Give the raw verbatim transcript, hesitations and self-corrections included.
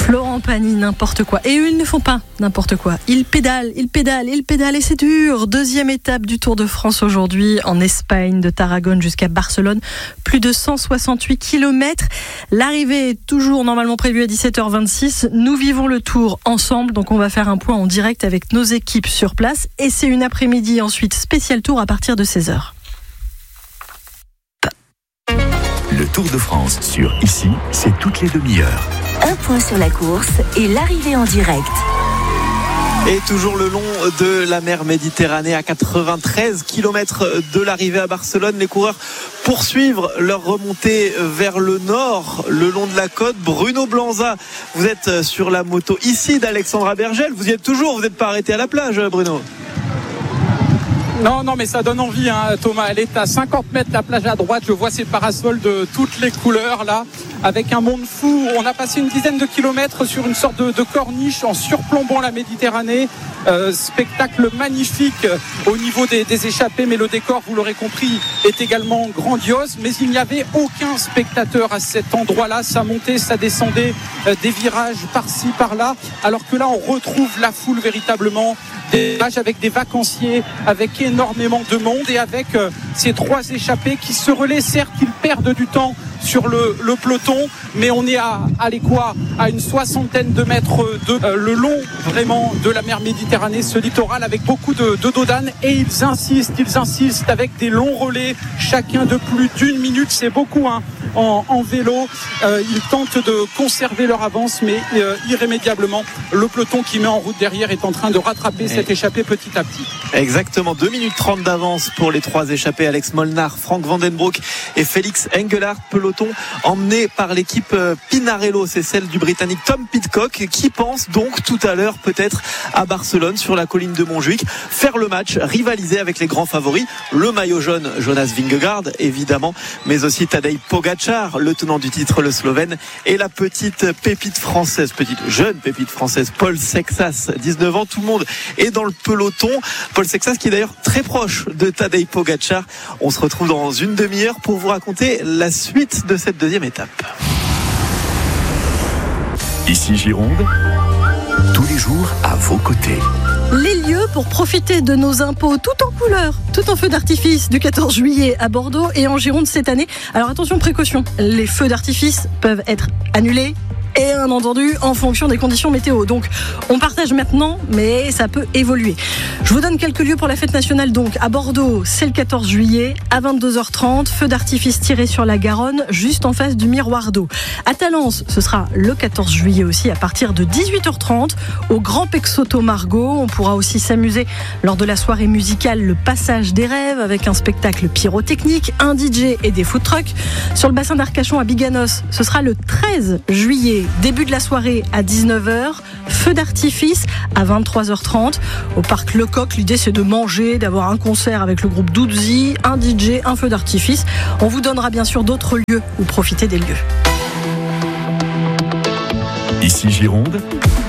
Florent Pagny, n'importe quoi. Et eux, ils ne font pas n'importe quoi. Ils pédalent, ils pédalent, ils pédalent et c'est dur. Deuxième étape du Tour de France aujourd'hui en Espagne, de Tarragone jusqu'à Barcelone. Plus de cent soixante-huit kilomètres. L'arrivée est toujours normalement prévue à dix-sept heures vingt-six. Nous vivons le Tour ensemble, donc on va faire un point en direct avec nos équipes sur place. Et c'est une après-midi ensuite spécial Tour à partir de seize heures. Le Tour de France sur Ici, c'est toutes les demi-heures. Un point sur la course et l'arrivée en direct. Et toujours le long de la mer Méditerranée, à quatre-vingt-treize kilomètres de l'arrivée à Barcelone, les coureurs poursuivent leur remontée vers le nord, le long de la côte. Bruno Blanza, vous êtes sur la moto ici d'Alexandra Bergel. Vous y êtes toujours, vous n'êtes pas arrêté à la plage, Bruno? Non, non, mais ça donne envie, hein, Thomas. Elle est à cinquante mètres, la plage à droite. Je vois ces parasols de toutes les couleurs, là, avec un monde fou. On a passé une dizaine de kilomètres sur une sorte de, de corniche en surplombant la Méditerranée. Euh, spectacle magnifique au niveau des, des échappées, mais le décor, vous l'aurez compris, est également grandiose. Mais il n'y avait aucun spectateur à cet endroit-là. Ça montait, ça descendait, euh, des virages par-ci, par-là. Alors que là, on retrouve la foule véritablement. Des images avec des vacanciers, avec énormément de monde et avec euh, ces trois échappés qui se relaient. Certes, ils perdent du temps sur le, le peloton, mais on est à, à quoi à une soixantaine de mètres de euh, le long vraiment de la mer Méditerranée, ce littoral avec beaucoup de, de dodanes, et ils insistent, ils insistent avec des longs relais, chacun de plus d'une minute, c'est beaucoup hein, en, en vélo. Euh, ils tentent de conserver leur avance, mais euh, irrémédiablement, le peloton qui met en route derrière est en train de rattraper cette échappée petit à petit. Exactement, deux minutes trente d'avance pour les trois échappés, Alex Molnar, Frank Vandenbroek et Félix Engelhardt. Peloton emmené par l'équipe Pinarello, c'est celle du Britannique Tom Pidcock, qui pense donc tout à l'heure peut-être à Barcelone, sur la colline de Montjuïc, faire le match, rivaliser avec les grands favoris, le maillot jaune Jonas Vingegaard évidemment, mais aussi Tadej Pogačar, le tenant du titre, le Slovène, et la petite pépite française, petite jeune pépite française, Paul Sexas, dix-neuf ans. Tout le monde est dans le peloton. Paul Sexas qui est d'ailleurs très proche de Tadej Pogačar. On se retrouve dans une demi-heure pour vous raconter la suite de cette deuxième étape. Ici Gironde, tous les jours à vos côtés. Les lieux pour profiter de nos impôts tout en couleur, tout en feu d'artifice du quatorze juillet à Bordeaux et en Gironde cette année. Alors attention, précaution, les feux d'artifice peuvent être annulés et bien entendu en fonction des conditions météo. Donc on partage maintenant, mais ça peut évoluer. Je vous donne quelques lieux pour la fête nationale. Donc à Bordeaux, c'est le quatorze juillet à vingt-deux heures trente, feu d'artifice tiré sur la Garonne, juste en face du miroir d'eau. À Talence, ce sera le quatorze juillet aussi à partir de dix-huit heures trente au Grand Pexoto Margaux. On pourra aussi s'amuser lors de la soirée musicale Le Passage des Rêves avec un spectacle pyrotechnique, un D J et des food trucks. Sur le bassin d'Arcachon à Biganos, ce sera le treize juillet. Début de la soirée à dix-neuf heures, feu d'artifice à vingt-trois heures trente. Au parc Lecoq, l'idée c'est de manger, d'avoir un concert avec le groupe Doudzi, un D J, un feu d'artifice. On vous donnera bien sûr d'autres lieux où profiter des lieux. Ici Gironde,